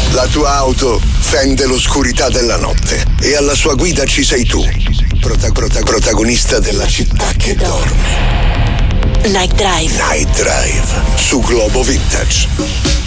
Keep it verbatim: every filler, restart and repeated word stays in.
La tua auto fende l'oscurità della notte e alla sua guida ci sei tu, prota- prota- protagonista della città che dorme. Night Drive. Night Drive su Globo Vintage.